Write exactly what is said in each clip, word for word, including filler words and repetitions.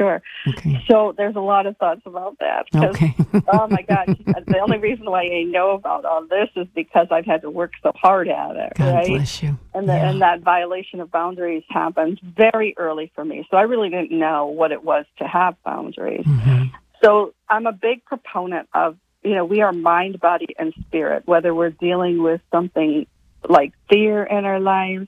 sure. Okay. So there's a lot of thoughts about that. Okay. Oh, my gosh. The only reason why I know about all this is because I've had to work so hard at it, God right? bless you. And, the, yeah. and that violation of boundaries happened very early for me. So I really didn't know what it was to have boundaries. Mm-hmm. So I'm a big proponent of, you know, we are mind, body, and spirit, whether we're dealing with something like fear in our lives,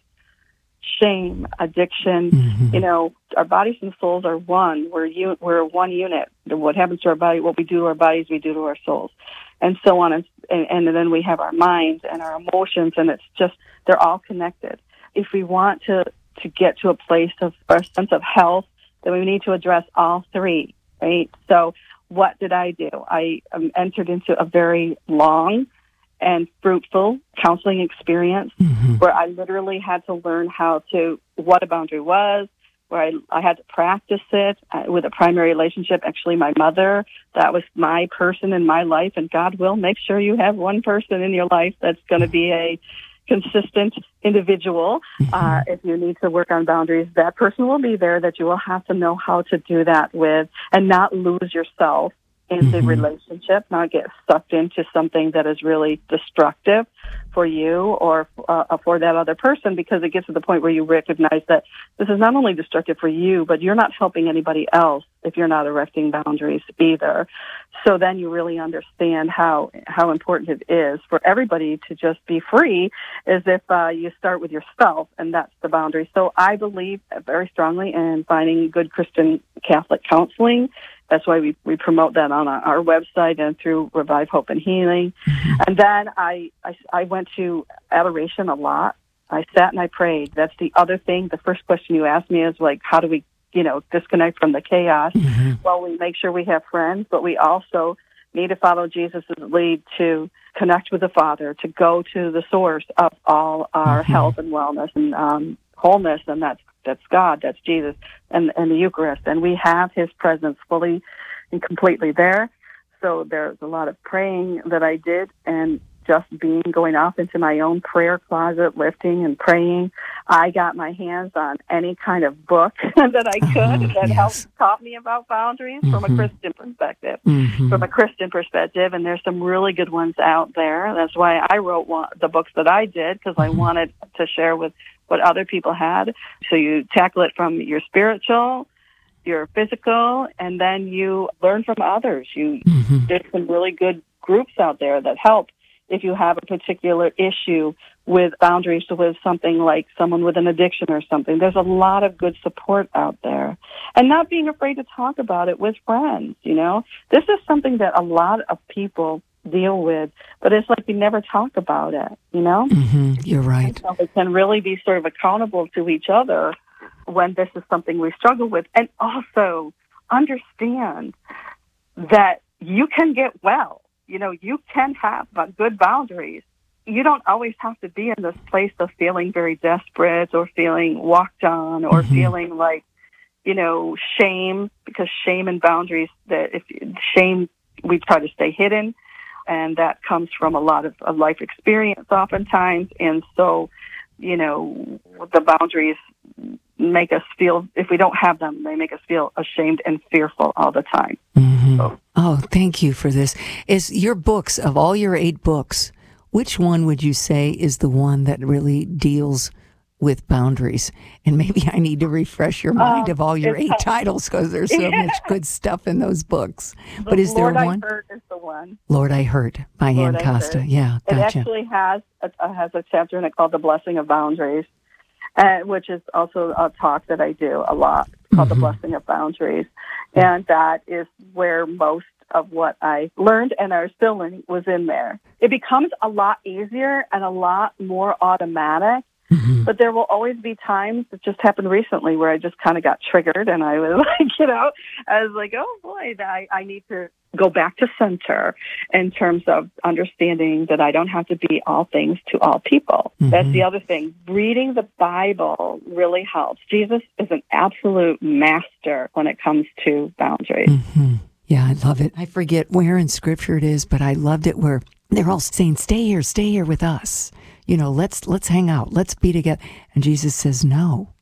shame, addiction. Mm-hmm. You know, our bodies and souls are one. We're u- we're one unit. What happens to our body, what we do to our bodies, we do to our souls, and so on. And, and, and then we have our minds and our emotions, and it's just, they're all connected. If we want to, to get to a place of a sense of health, then we need to address all three, right? So what did I do? I um, entered into a very long and fruitful counseling experience Mm-hmm. where I literally had to learn how to, what a boundary was, where I, I had to practice it uh, with a primary relationship. Actually, my mother, that was my person in my life, and God will make sure you have one person in your life that's going to be a consistent individual. Mm-hmm. Uh, if you need to work on boundaries, that person will be there that you will have to know how to do that with and not lose yourself in the Mm-hmm. relationship, not get sucked into something that is really destructive for you or uh, for that other person, because it gets to the point where you recognize that this is not only destructive for you, but you're not helping anybody else if you're not erecting boundaries either. So then you really understand how how important it is for everybody to just be free, as if uh, you start with yourself, and that's the boundary. So I believe very strongly in finding good Christian Catholic counseling. That's why we, we promote that on our website and through Revive Hope and Healing. Mm-hmm. And then I, I, I went to adoration a lot. I sat and I prayed. That's the other thing. The first question you asked me is like, how do we, you know, disconnect from the chaos? Mm-hmm. Well, we make sure we have friends, but we also need to follow Jesus' lead to connect with the Father, to go to the source of all our Mm-hmm. health and wellness and um, wholeness, and that's that's God, that's Jesus, and, and the Eucharist. And we have His presence fully and completely there. So there's a lot of praying that I did, and just being, going off into my own prayer closet, lifting and praying. I got my hands on any kind of book that I could Uh-huh, that yes. helped taught me about boundaries Mm-hmm. from a Christian perspective. Mm-hmm. From a Christian perspective, and there's some really good ones out there. That's why I wrote one, the books that I did, because I Mm-hmm. wanted to share with what other people had. So you tackle it from your spiritual, your physical, and then you learn from others. You Mm-hmm. There's some really good groups out there that help if you have a particular issue with boundaries, with something like someone with an addiction or something. There's a lot of good support out there. And not being afraid to talk about it with friends, you know. This is something that a lot of people deal with, but it's like we never talk about it, you know. Mm-hmm. You're right. So we can really be sort of accountable to each other when this is something we struggle with. And also understand that you can get well. You know, you can have good boundaries. You don't always have to be in this place of feeling very desperate or feeling walked on or Mm-hmm. feeling like, you know, shame, because shame and boundaries, that if shame, we try to stay hidden, and that comes from a lot of, of life experience oftentimes. And so, you know, the boundaries make us feel, if we don't have them, they make us feel ashamed and fearful all the time. Mm-hmm. So, Oh, thank you for this. Is your books, of all your eight books, which one would you say is the one that really deals with boundaries? And maybe I need to refresh your mind Um, of all your it's eight hard. titles, because there's so Yeah. much good stuff in those books. But is Lord there one? I Heard is the one. Lord, I Heard by Lord, Ann I Costa. Heard. Yeah, It gotcha. actually has a, uh, has a chapter in it called The Blessing of Boundaries, uh, which is also a talk that I do a lot called Mhm. The Blessing of Boundaries. And that is where most of what I learned and are still learning was in there. It becomes a lot easier and a lot more automatic. Mhm. But there will always be times, it just happened recently, where I just kind of got triggered, and I was like, you know, I was like, oh boy, I, I need to go back to center in terms of understanding that I don't have to be all things to all people. Mhm. That's the other thing. Reading the Bible really helps. Jesus is an absolute master when it comes to boundaries. Mhm. Yeah, I love it. I forget where in Scripture it is, but I loved it where they're all saying, stay here, stay here with us. You know, let's let's hang out, let's be together. And Jesus says, no,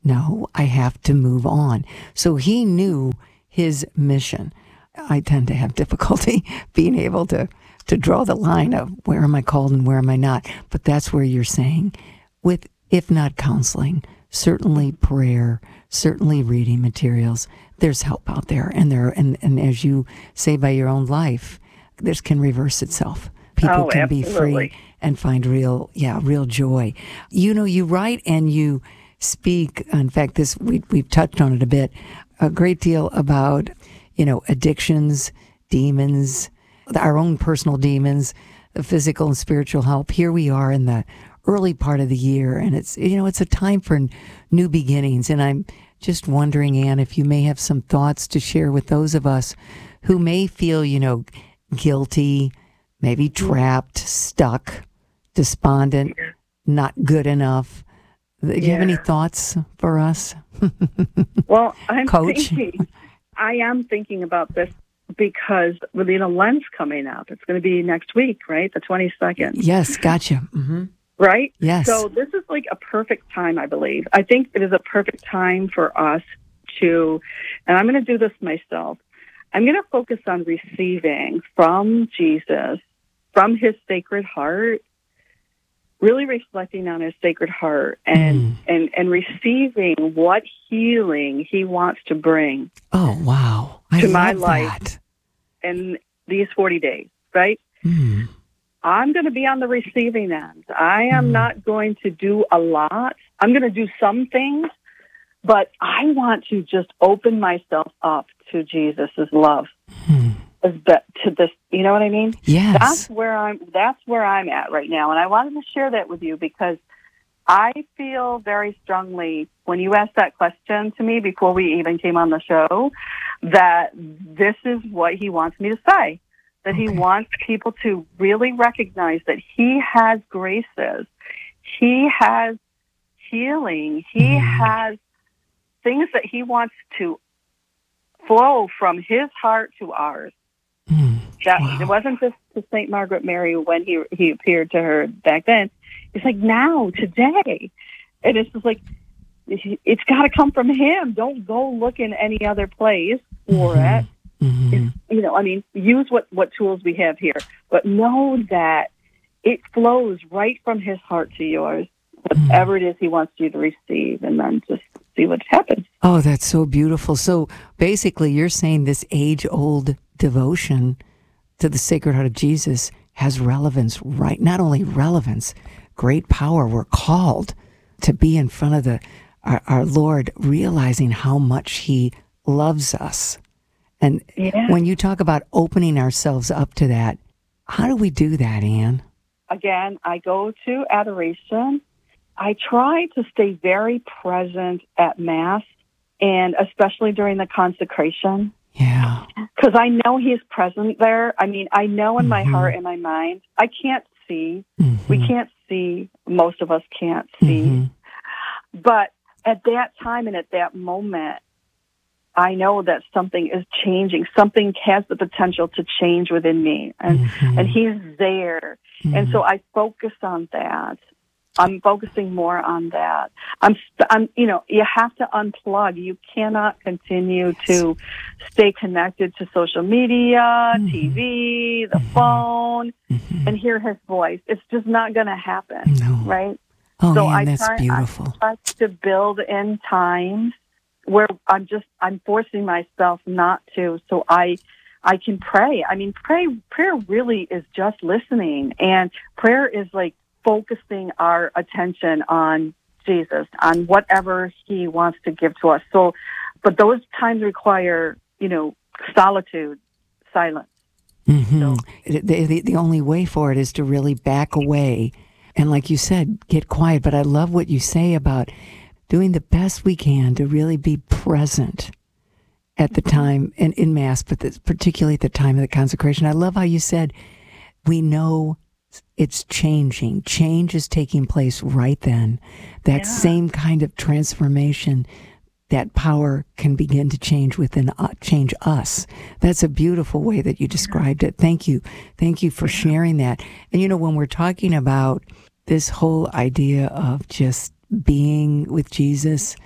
no, I have to move on. So he knew his mission. I tend to have difficulty being able to, to draw the line of where am I called and where am I not. But that's where you're saying, with, if not counseling, certainly prayer, certainly reading materials, there's help out there. And there, and, and as you say by your own life, this can reverse itself. People oh, can absolutely. be free and find real, yeah, real joy. You know, you write and you speak. In fact, this we we've touched on it a bit, a great deal about, you know, addictions, demons, our own personal demons, the physical and spiritual help. Here we are in the early part of the year, and it's, you know, it's a time for new beginnings. And I'm just wondering, Ann, if you may have some thoughts to share with those of us who may feel, you know, guilty, maybe trapped, stuck, despondent, not good enough. Do you yeah. have any thoughts for us? Well, I'm Coach? thinking, I am thinking about this because with, you know, Lent's coming up. It's going to be next week, right? The twenty-second. Yes, gotcha. Mm-hmm. Right? Yes. So this is like a perfect time, I believe. I think it is a perfect time for us to, and I'm going to do this myself, I'm going to focus on receiving from Jesus, from his Sacred Heart, really reflecting on his Sacred Heart and, mm. and, and receiving what healing he wants to bring. Oh, wow. I to love my life that. in these forty days, right? Mm. I'm going to be on the receiving end. I am mm. not going to do a lot. I'm going to do some things, but I want to just open myself up to Jesus' love. Mm. To this, you know what I mean? Yes. That's where I'm. That's where I'm at right now, and I wanted to share that with you because I feel very strongly when you asked that question to me before we even came on the show that this is what he wants me to say. That okay. He wants people to really recognize that he has graces, he has healing, he mm. has things that he wants to flow from his heart to ours. Mm, that wow. It wasn't just to Saint Margaret Mary when he he appeared to her back then. It's like now, today. And it's just like, it's got to come from him. Don't go looking any other place for mm-hmm. it. Mm-hmm. You know, I mean, use what, what tools we have here. But know that it flows right from his heart to yours, whatever mm-hmm. it is he wants you to receive, and then just see what happens. Oh, that's so beautiful. So basically, you're saying this age-old devotion to the Sacred Heart of Jesus has relevance, right? Not only relevance, great power. We're called to be in front of the our, our Lord, realizing how much he loves us. And yeah. when you talk about opening ourselves up to that, how do we do that, Ann? Again, I go to adoration. I try to stay very present at Mass, and especially during the consecration. Yeah. Because I know he's present there. I mean, I know in mm-hmm. my heart and my mind, I can't see. Mm-hmm. We can't see. Most of us can't see. Mm-hmm. But at that time and at that moment, I know that something is changing. Something has the potential to change within me. And, mm-hmm. and he's there. Mm-hmm. And so I focus on that. I'm focusing more on that. I'm, I'm, you know, you have to unplug. You cannot continue to stay connected to social media, mm-hmm. T V, the mm-hmm. phone, mm-hmm. and hear his voice. It's just not going to happen, no. right? Oh, so man, I that's try, beautiful. I try to build in times where I'm just, I'm forcing myself not to, so I, I can pray. I mean, pray, prayer really is just listening, and prayer is like focusing our attention on Jesus, on whatever he wants to give to us. So, but those times require, you know, solitude, silence. Mm-hmm. So, the, the, the only way for it is to really back away. And like you said, get quiet. But I love what you say about doing the best we can to really be present at the time and in Mass, but this, particularly at the time of the consecration. I love how you said, we know it's changing. Change is taking place right then. That yeah. same kind of transformation, that power can begin to change within, uh, change us. That's a beautiful way that you described it. Thank you. Thank you for sharing that. And you know, when we're talking about this whole idea of just being with Jesus,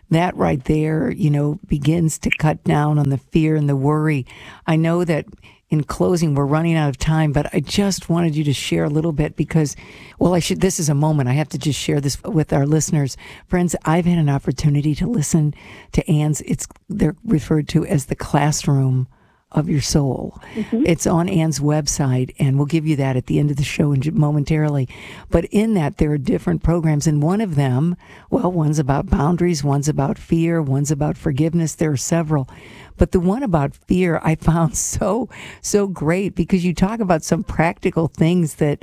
that right there, you know, begins to cut down on the fear and the worry. I know that in closing, we're running out of time, but I just wanted you to share a little bit because, well, I should, this is a moment. I have to just share this with our listeners. Friends, I've had an opportunity to listen to Ann's, it's, they're referred to as the classroom of your soul. Mm-hmm. It's on Ann's website, and we'll give you that at the end of the show momentarily. But in that, there are different programs, and one of them, well, one's about boundaries, one's about fear, one's about forgiveness. There are several. But the one about fear I found so, so great because you talk about some practical things that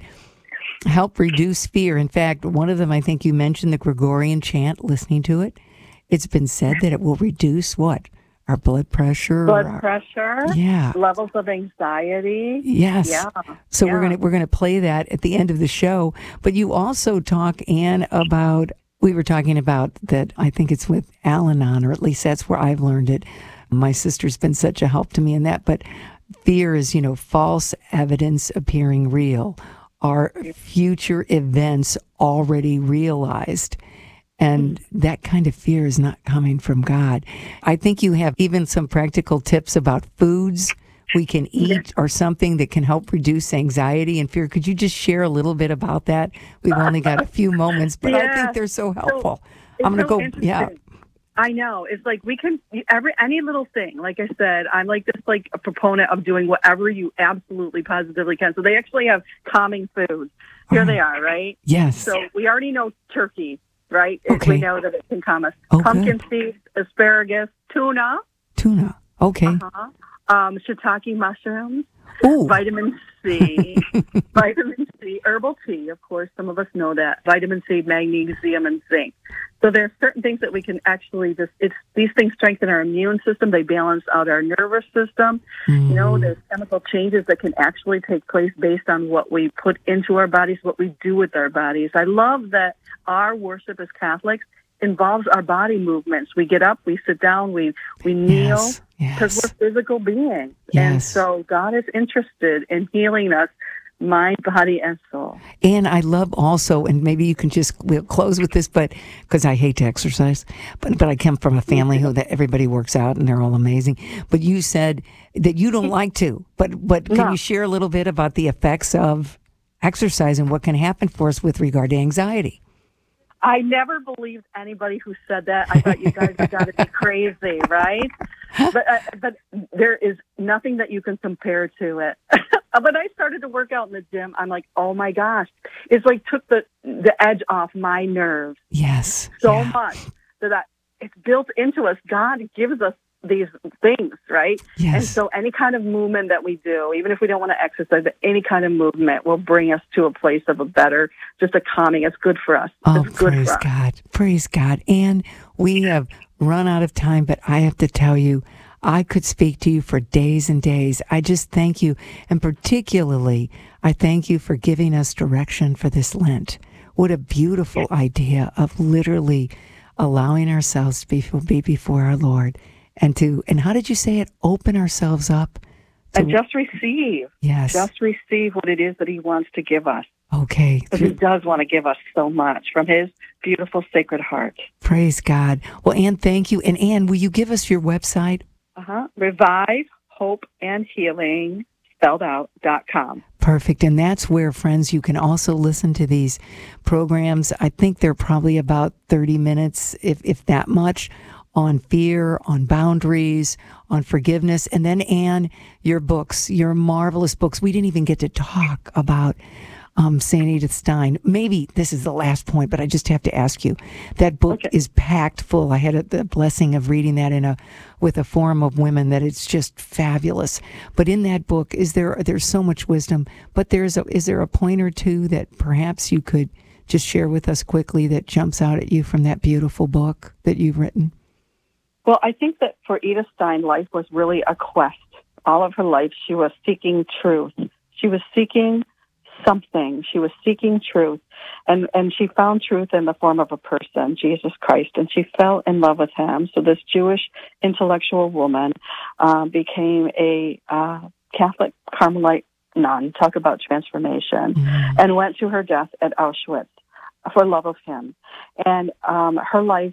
help reduce fear. In fact, one of them, I think you mentioned the Gregorian chant, listening to it. It's been said that it will reduce what? Our blood pressure. Blood our, pressure. Yeah. Levels of anxiety. Yes. Yeah. So yeah. we're gonna we're gonna play that at the end of the show. But you also talk, Ann, about we were talking about that. I think it's with Al-Anon, or at least that's where I've learned it. My sister's been such a help to me in that. But fear is, you know, false evidence appearing real. Are future events already realized? And that kind of fear is not coming from God. I think you have even some practical tips about foods we can eat or something that can help reduce anxiety and fear. Could you just share a little bit about that? We've only got a few moments, but yeah. I think they're so helpful. So, I'm going to so go, yeah. I know. It's like we can, every any little thing, like I said, I'm like this like a proponent of doing whatever you absolutely positively can. So they actually have calming foods. Here oh. they are, right? Yes. So we already know turkey. Right? Okay. We know that it can calm us. Oh, Pumpkin good. seeds, asparagus, tuna. Tuna. Okay. Uh-huh. Um, shiitake mushrooms. Ooh. Vitamin C. Vitamin C. Herbal tea, of course. Some of us know that. Vitamin C, magnesium, and zinc. So there are certain things that we can actually just, it's, these things strengthen our immune system. They balance out our nervous system. Mm. You know, there's chemical changes that can actually take place based on what we put into our bodies, what we do with our bodies. I love that our worship as Catholics involves our body movements. We get up, we sit down, we, we kneel because yes, yes. we're physical beings. Yes. And so God is interested in healing us, mind, body, and soul. And I love also, and maybe you can just, we'll close with this, but because I hate to exercise, but but I come from a family who that everybody works out and they're all amazing. But you said that you don't like to, but but can no. you share a little bit about the effects of exercise and what can happen for us with regard to anxiety? I never believed anybody who said that. I thought you guys have got to be crazy, right? But uh, but there is nothing that you can compare to it. When I started to work out in the gym, I'm like, oh my gosh, it's like took the the edge off my nerves. Yes, so yeah. much that I, it's built into us. God gives us these things, right? Yes. And so any kind of movement that we do, even if we don't want to exercise, but any kind of movement will bring us to a place of a better, just a calming. It's good for us. Oh, it's good praise for us. God. Praise God. And we have run out of time, but I have to tell you, I could speak to you for days and days. I just thank you. And particularly, I thank you for giving us direction for this Lent. What a beautiful idea of literally allowing ourselves to be, be before our Lord. And to, and how did you say it? Open ourselves up. To, and just receive. Yes. Just receive what it is that he wants to give us. Okay. Because he does want to give us so much from his beautiful sacred heart. Praise God. Well, Ann, thank you. And Ann, will you give us your website? Uh-huh. Revive, Hope, and Healing, spelled out, dot com. Perfect. And that's where, friends, you can also listen to these programs. I think they're probably about thirty minutes, if if that much, on fear, on boundaries, on forgiveness. And then, Ann, your books, your marvelous books. We didn't even get to talk about um, Saint Edith Stein. Maybe this is the last point, but I just have to ask you. That book okay. is packed full. I had a, the blessing of reading that in a with a forum of women that it's just fabulous. But in that book, is there there's so much wisdom, but there's a, is there a point or two that perhaps you could just share with us quickly that jumps out at you from that beautiful book that you've written? Well, I think that for Edith Stein, life was really a quest. All of her life, she was seeking truth. She was seeking something. She was seeking truth. And, and she found truth in the form of a person, Jesus Christ, and she fell in love with him. So this Jewish intellectual woman uh, became a uh, Catholic Carmelite nun, talk about transformation, mm-hmm. and went to her death at Auschwitz for love of him. And um, her life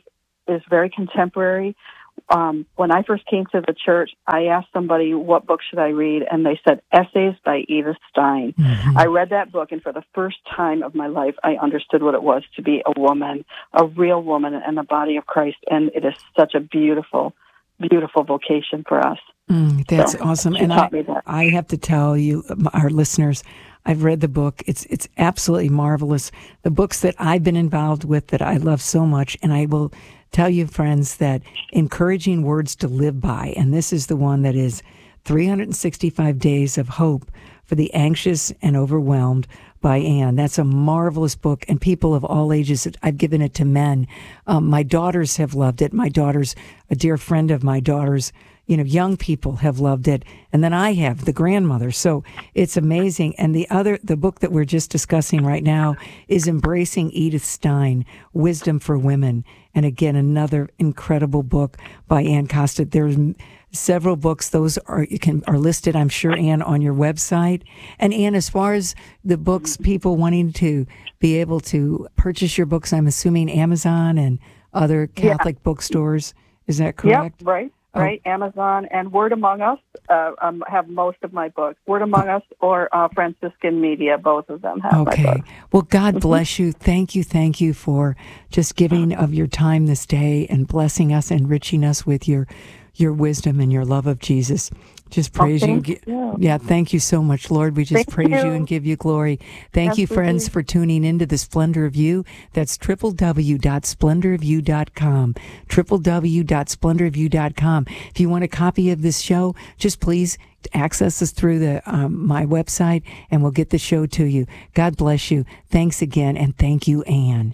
is very contemporary. Um, when I first came to the church, I asked somebody, what book should I read? And they said, Essays by Edith Stein. Mm-hmm. I read that book, and for the first time of my life, I understood what it was to be a woman, a real woman in the body of Christ. And it is such a beautiful, beautiful vocation for us. Mm, that's so, awesome. And I, that. I have to tell you, our listeners, I've read the book. It's it's absolutely marvelous. The books that I've been involved with that I love so much, and I will tell you, friends, that Encouraging Words to Live By, and this is the one that is three hundred sixty-five Days of Hope for the Anxious and Overwhelmed by Anne. That's a marvelous book, and people of all ages, I've given it to men. Um, my daughters have loved it. My daughters, a dear friend of my daughter's, you know, young people have loved it. And then I have, the grandmother. So it's amazing. And the other, the book that we're just discussing right now is Embracing Edith Stein, Wisdom for Women. And again, another incredible book by Ann Costa. There's several books. Those are you can are listed, I'm sure, Ann, on your website. And Ann, as far as the books, people wanting to be able to purchase your books, I'm assuming Amazon and other Catholic yeah. bookstores. Is that correct? Yep, right. Right, oh. Amazon and Word Among Us uh, um, have most of my books. Word Among Us or uh, Franciscan Media, both of them have okay. my books. Well, God bless you. Thank you, thank you for just giving of your time this day and blessing us, enriching us with your your wisdom and your love of Jesus. Just praise oh, you. you. Yeah, thank you so much, Lord. We just thank praise you. you and give you glory. Thank Absolutely. you, friends, for tuning into the Splendor of You. That's w w w dot splendor of you dot com. w w w dot splendor of you dot com. If you want a copy of this show, just please access us through the um, my website, and we'll get the show to you. God bless you. Thanks again, and thank you, Anne.